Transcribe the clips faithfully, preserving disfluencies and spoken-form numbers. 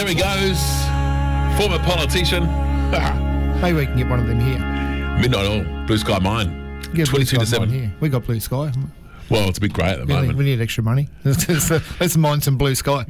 there he goes. Former politician. Maybe we can get one of them here. Midnight Oil, Blue Sky Mine. Get twenty-two to seven. Here. We got blue sky. Well, it's a bit grey at the We need, moment. we need extra money. Let's, let's mine some blue sky.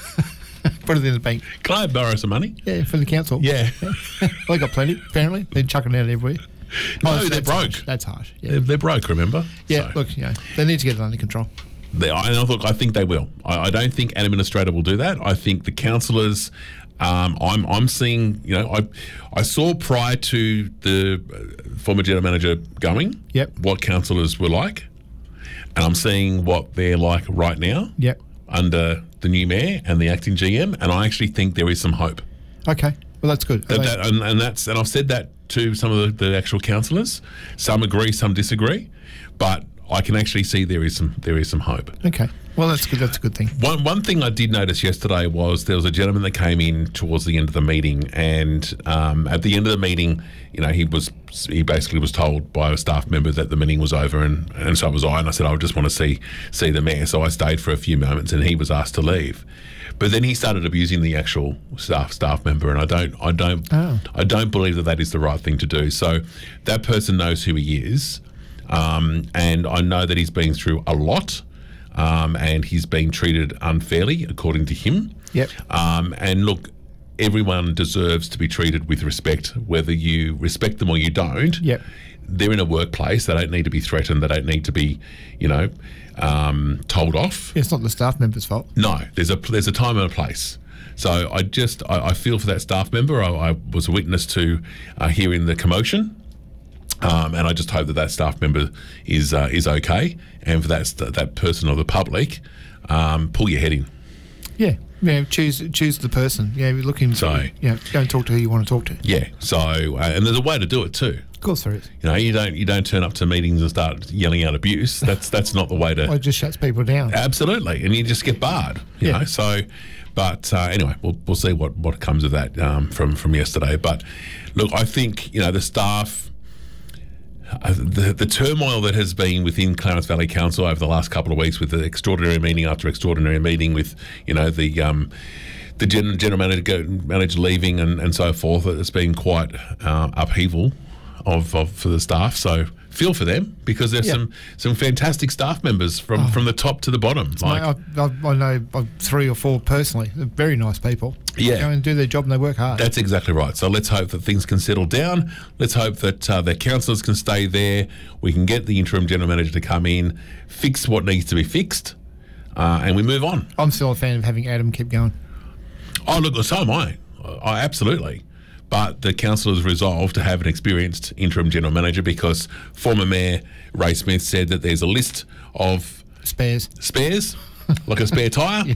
Put it in the bank. Can I borrow some money? Yeah, for the council. Yeah. They got plenty, apparently. They're chucking it out everywhere. No, Oh, they're that's broke. Harsh. That's harsh. Yeah, They're, they're broke, remember? yeah So, look, you know, they need to get it under control. they, and I look, I think they will. I, I don't think an administrator will do that. I think the councillors. Um, I'm I'm seeing. You know, I I saw prior to the uh, former general manager going. Yep. What councillors were like, and I'm seeing what they're like right now. Yep. Under the new mayor and the acting G M, and I actually think there is some hope. Okay. Well, that's good. That, Are they- that, and, and that's and I've said that to some of the, the actual councillors. Some agree, some disagree, but I can actually see there is some there is some hope. okay. Well, that's good. That's a good thing. One one thing I did notice yesterday was there was a gentleman that came in towards the end of the meeting, and um, at the end of the meeting, you know, he was he basically was told by a staff member that the meeting was over, and, and so was I. And I said I just want to see see the mayor, so I stayed for a few moments, and he was asked to leave. But then he started abusing the actual staff staff member, and I don't I don't Oh. I don't believe that that is the right thing to do. So that person knows who he is, um, and I know that he's been through a lot. Um, and he's been treated unfairly, according to him. Yep. Um, and look, everyone deserves to be treated with respect, whether you respect them or you don't. Yep. They're in a workplace. They don't need to be threatened. They don't need to be, you know, um, told off. It's not the staff member's fault. No, there's a there's a time and a place. So I just I, I feel for that staff member. I, I was a witness to uh, hearing the commotion. Um, and I just hope that that staff member is uh, is okay, and for that that person or the public, um, pull your head in. Yeah. Yeah. Choose choose the person. Yeah. We're looking. So- yeah. Go and talk to who you want to talk to. Yeah. So uh, and there's a way to do it too. Of course there is. You know, you don't you don't turn up to meetings and start yelling out abuse. That's that's not the way to. Well, it just shuts people down. Absolutely, and you just get barred. You Yeah. know. So, but uh, anyway, we'll we'll see what, what comes of that um, from from yesterday. But look, I think you know the staff. Uh, the, the turmoil that has been within Clarence Valley Council over the last couple of weeks, with the extraordinary meeting after extraordinary meeting, with you know the um, the general, general manager, go, manager leaving and, and so forth, it's been quite uh, upheaval of, of for the staff. So feel for them, because there's Yeah. some some fantastic staff members from, from the top to the bottom. Like, Mate, I, I, I know of three or four personally. They're very nice people. Yeah. Go and do their job and they work hard. That's exactly right. So let's hope that things can settle down. Let's hope that uh, their councillors can stay there. We can get the interim general manager to come in, fix what needs to be fixed, uh, and we move on. I'm still a fan of having Adam keep going. Oh, look, so am I. I absolutely. But the council has resolved to have an experienced interim general manager, because former Mayor Ray Smith said that there's a list of Spares. spares, like a spare tyre.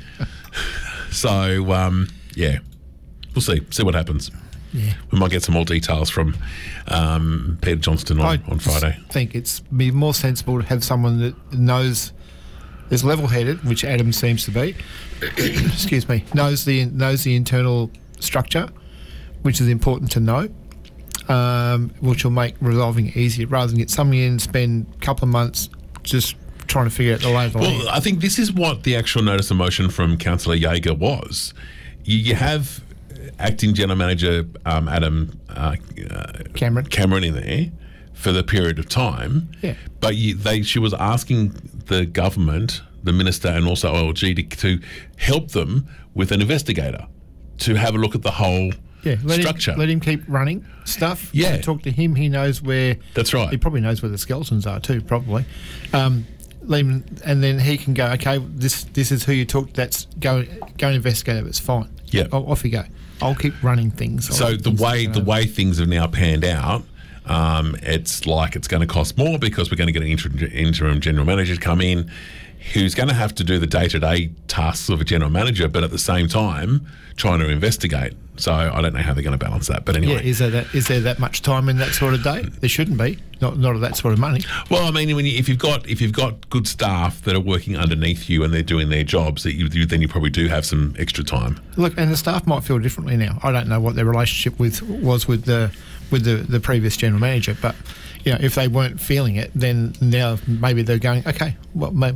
So, um, yeah, we'll see. See what happens. Yeah. We might get some more details from um, Peter Johnston on, I on Friday. think it's be more sensible to have someone that knows, is level-headed, which Adam seems to be. Excuse me. Knows the knows the internal structure, which is important to know, um, which will make resolving it easier, rather than get someone in and spend a couple of months just trying to figure out the lay of the land. Well, I think this is what the actual notice of motion from Councillor Jaeger was. You, you have acting general manager um, Adam uh, uh, Cameron. Cameron in there for the period of time. Yeah. But you, they, she was asking the government, the minister, and also O L G to, to help them with an investigator to have a look at the whole Yeah, let structure. Him, let him keep running stuff. Yeah. Talk to him. He knows where... That's right. He probably knows where the skeletons are too, probably. Um, let him, and then he can go, okay, this this is who you talk to. That's go, go and investigate it. It's fine. Yeah. Oh, off you go. I'll keep running things. I'll So let the things way go. the way things have now panned out, um, it's like it's going to cost more, because we're going to get an interim, interim general manager to come in who's going to have to do the day-to-day tasks of a general manager, but at the same time trying to investigate. So I don't know how they're going to balance that. But anyway. Yeah, is there that is there that much time in that sort of day? There shouldn't be. Not not of that sort of money. Well, I mean, when you, if you've got if you've got good staff that are working underneath you and they're doing their jobs, that you, you then you probably do have some extra time. Look, and the staff might feel differently now. I don't know what their relationship with was with the with the, the previous general manager, but you know, if they weren't feeling it, then now maybe they're going, okay, well, maybe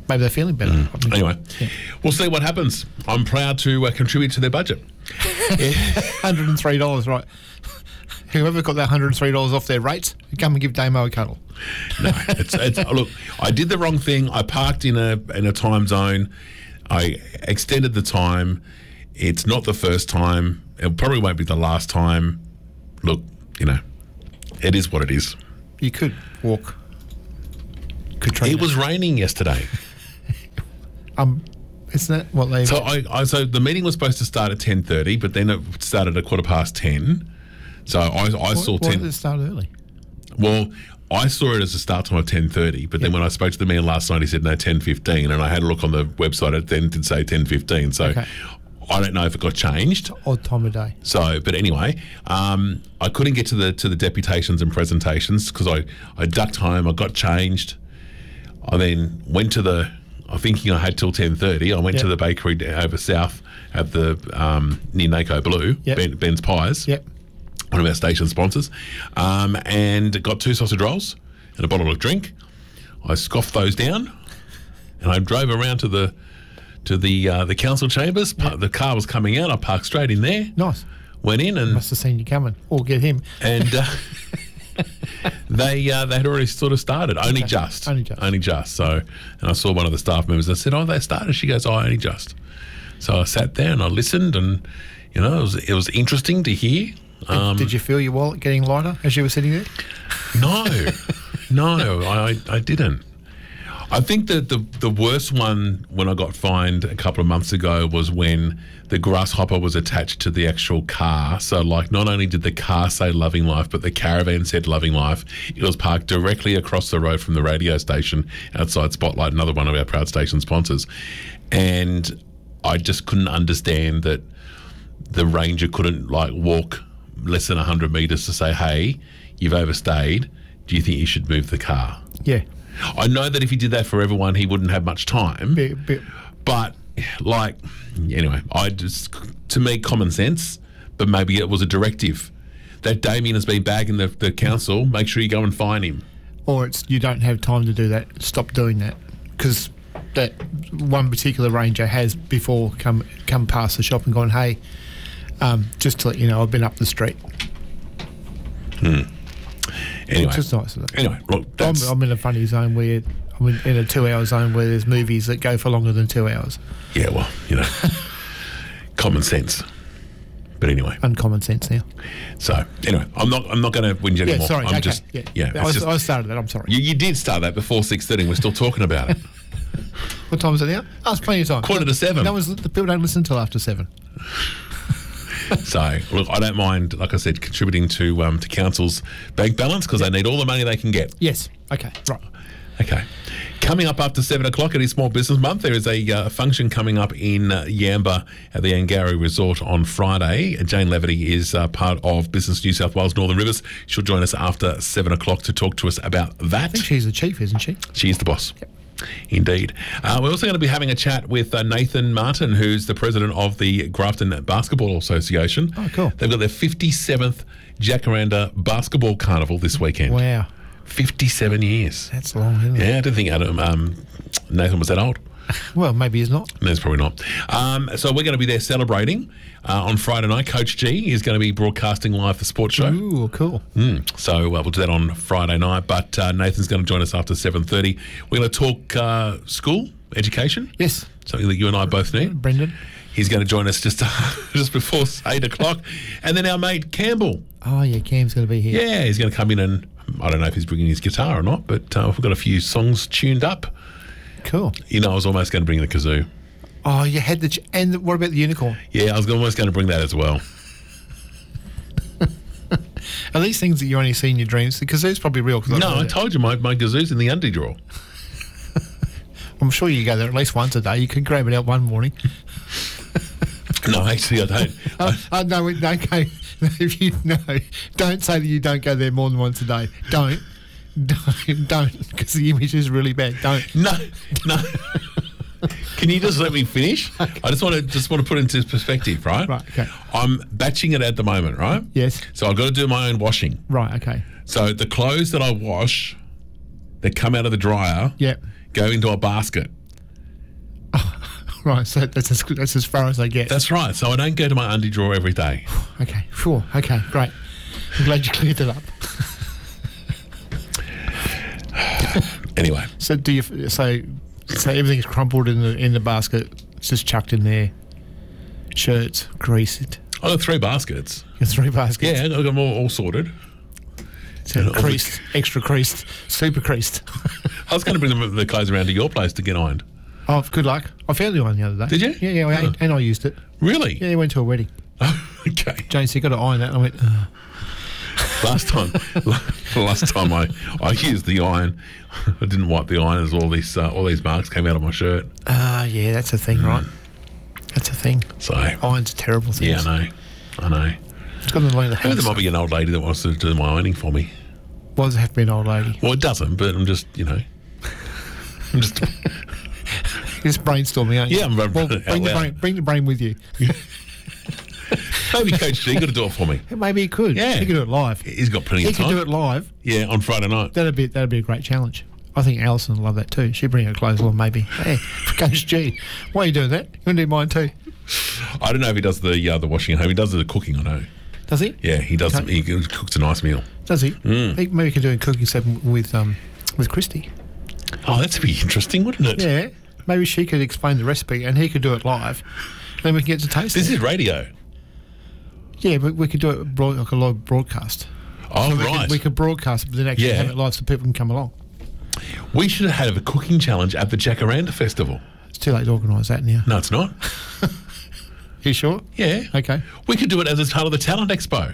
maybe they're feeling better. Mm. I mean, Anyway, yeah. we'll see what happens. I'm proud to uh, contribute to their budget. one hundred three dollars, right. Whoever got that one hundred three dollars off their rates, come and give Damo a cuddle. No, it's, it's look. I did the wrong thing. I parked in a in a time zone. I extended the time. It's not the first time. It probably won't be the last time. Look, you know, it is what it is. You could walk. Could try. It was raining yesterday. Um, isn't that what they? So I, I so the meeting was supposed to start at ten thirty, but then it started at quarter past ten. So I, I why, saw why ten. did it start early? Well, I saw it as a start time of ten thirty, but then when I spoke to the man last night, he said no, ten fifteen, and I had a look on the website. It then did say ten fifteen. So Okay. I don't know if it got changed. Odd time of day. So, but anyway, um, I couldn't get to the to the deputations and presentations because I, I ducked home. I got changed. I then went to the. I'm thinking I had till ten thirty. I went Yep. to the bakery over south at the um, near Naco Blue, Yep. ben, Ben's Pies, Yep. one of our station sponsors, um, and got two sausage rolls and a bottle of drink. I scoffed those down, and I drove around to the to the uh, the council chambers. Pa- The car was coming out. I parked straight in there. Nice. Went in and Must have seen you coming. Or get him. and uh, they uh, they had already sort of started. Only Okay. just, Only just. only just. So, and I saw one of the staff members. I said, "Oh, they started." She goes, "Oh, only just." So I sat there and I listened, and you know, it was it was interesting to hear. Um, Did you feel your wallet getting lighter as you were sitting there? No, no, I I didn't. I think that the the worst one when I got fined a couple of months ago was when the grasshopper was attached to the actual car. So, like, not only did the car say Loving Life, but the caravan said Loving Life. It was parked directly across the road from the radio station outside Spotlight, another one of our proud station sponsors. And I just couldn't understand that the ranger couldn't, like, walk less than one hundred metres to say, hey, you've overstayed. Do you think you should move the car? Yeah. I know that if he did that for everyone, he wouldn't have much time. Bit, bit. But, like, anyway, I just, to me, common sense, but maybe it was a directive. That Damien has been bagging the, the council, make sure you go and fine him. Or it's you don't have time to do that. Stop doing that. Because that one particular ranger has before come come past the shop and gone, hey, um, just to let you know, I've been up the street. Anyway, Which is nice of them. anyway, look, I'm, that's, I'm in a funny zone where I'm in, in a two-hour zone where there's movies that go for longer than two hours. yeah, well, you know, common sense. But anyway, Uncommon sense now. so anyway, I'm not I'm not going to whinge Yeah, anymore. sorry. I'm okay. just yeah, yeah. I, it's was, just- I started that. I'm sorry. you, you did start that before six thirty. We're still talking about it. What time is it now? Oh, it's plenty of time. Quarter to seven. No one's, the people don't listen until after seven. So look, I don't mind, like I said, contributing to um, to council's bank balance because they need all the money they can get. Yes. Okay. Right. Okay. Coming up after seven o'clock, it is Small Business Month. There is a uh, function coming up in uh, Yamba at the Angari Resort on Friday. Jane Leverty is uh, part of Business New South Wales Northern Rivers. She'll join us after seven o'clock to talk to us about that. I think she's the chief, isn't she? She's the boss. Indeed. Uh, we're also going to be having a chat with uh, Nathan Martin, who's the president of the Grafton Basketball Association. Oh, cool. They've got their fifty-seventh Jacaranda Basketball Carnival this weekend. Wow. fifty-seven years. That's long, isn't it? Yeah, I didn't think Adam, um, Nathan was that old. Well, maybe he's not. That's probably not. Um, so we're going to be there celebrating uh, on Friday night. Coach G is going to be broadcasting live the sports show. Ooh, cool. Mm. So uh, we'll do that on Friday night. But uh, Nathan's going to join us after seven thirty. We're going to talk uh, school, education, Yes. something that you and I both need. Brendan. He's going to join us just just before eight o'clock. And then our mate Campbell. Oh, yeah, Cam's going to be here. Yeah, he's going to come in and I don't know if he's bringing his guitar or not, but uh, we've got a few songs tuned up. Cool. You know, I was almost going to bring the kazoo. Oh, you had the... Ch- and what about the unicorn? Yeah, I was almost going to bring that as well. Are these things that you only see in your dreams? Because it's probably real. 'cause I've No, heard I it. told you my, my kazoo's in the undie drawer. I'm sure you go there at least once a day. You could grab it out one morning. No, actually, I don't. Oh, oh, no, wait, no, okay. If you no, don't say that you don't go there more than once a day. Don't, don't, don't, because the image is really bad. Don't. No, no. Can you just let me finish? I just want to just want to put it into perspective, right? Right, okay. I'm batching it at the moment, right? Yes. So I've got to do my own washing. Right. Okay. So the clothes that I wash, that come out of the dryer, Yep. go into a basket. Right, so that's as, that's as far as I get. That's right. So I don't go to my undie drawer every day. Okay, sure. Okay, great. I'm glad you cleared it up. Anyway. So do you? So so everything's crumpled in the in the basket. It's just chucked in there. Shirts creased. I got three baskets. Your three baskets. Yeah, I got them all, all sorted. So And creased, extra creased, super creased. I was going to bring them, the clothes around to your place to get ironed. Oh, good luck. I found the iron the other day. Did you? Yeah, yeah, I- Oh. and I used it. Really? Yeah, I went to a wedding. Okay. Jane said, "Got to iron that." And I went, Ugh. Last time, last time I, I used the iron, I didn't wipe the iron as all these uh, all these marks came out of my shirt. "Ah, yeah, that's a thing, right? That's a thing. So Iron's a terrible thing." yeah, I know, I know. It's got to learn the Maybe there hacks. might be an old lady that wants to do my ironing for me. Why does it have to be an old lady? Well, it doesn't, but I'm just, you know, I'm just. You're just brainstorming, aren't you? Yeah, I'm well, out bring the loud. brain, bring the brain with you. Maybe Coach G got to do it for me. Maybe he could. Yeah. He could do it live. He's got plenty He of could time. do it live. Yeah, on Friday night. That'd be that'd be a great challenge. I think Alison would love that too. She'd bring her clothes along, maybe. Hey, Coach G, why are you doing that? You want to do mine too? I don't know if he does the uh, the washing at home. He does the cooking, I know. Does he? Yeah, he does. Okay. He cooks a nice meal. Does he? Mm. he maybe he could do a cooking set with um with Christy. Oh, that'd be interesting, wouldn't it? Yeah. Maybe she could explain the recipe and he could do it live. Then we can get to taste This it. is radio. Yeah, but we could do it broad, like a live broadcast. Oh, So we right. Could, we could broadcast it, but then actually Yeah. have it live so people can come along. We should have had a cooking challenge at the Jacaranda Festival. It's too late to organise that now. No, it's not. You sure? Yeah. Okay. We could do it as a part of the Talent Expo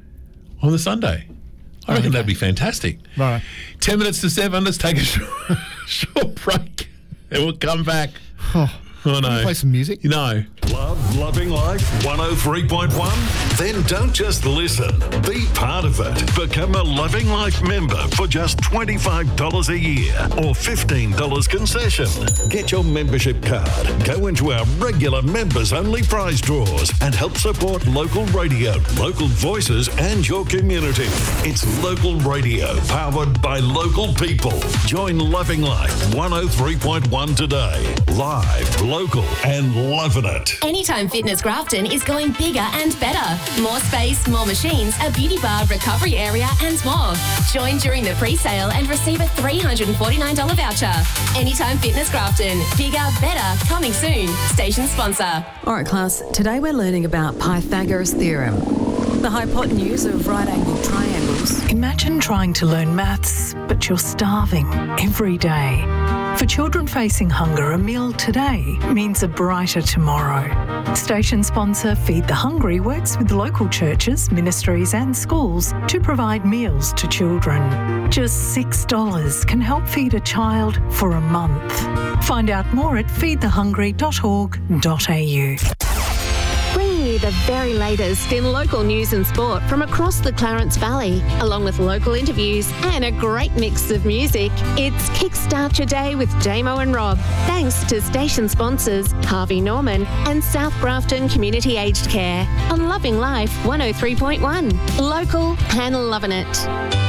on the Sunday. I reckon okay. that'd be fantastic. Right. Ten minutes to seven, let's take a short, short break and we'll come back. Oh, Oh, no. play some music. No. Love Loving Life one oh three point one? Then don't just listen. Be part of it. Become a Loving Life member for just twenty-five dollars a year or fifteen dollars concession. Get your membership card, go into our regular members-only prize draws and help support local radio, local voices and your community. It's local radio powered by local people. Join Loving Life one oh three point one today. Live, local and loving it. Anytime Fitness Grafton is going bigger and better. More space, more machines, a beauty bar, recovery area and more. Join during the pre-sale and receive a three hundred forty-nine dollars voucher. Anytime Fitness Grafton. Bigger, better, coming soon. Station sponsor. All right, class, today we're learning about Pythagoras' theorem, the hypotenuse of right-angled triangles. Imagine trying to learn maths, but you're starving every day. For children facing hunger, a meal today means a brighter tomorrow. Station sponsor Feed the Hungry works with local churches, ministries and schools to provide meals to children. Just six dollars can help feed a child for a month. Find out more at feed the hungry dot org dot a u. Bringing you the very latest in local news and sport from across the Clarence Valley, along with local interviews and a great mix of music. It's Kickstart Your Day with Jamo and Rob. Thanks to station sponsors Harvey Norman and South Grafton Community Aged Care on Loving Life one oh three point one. Local and loving it.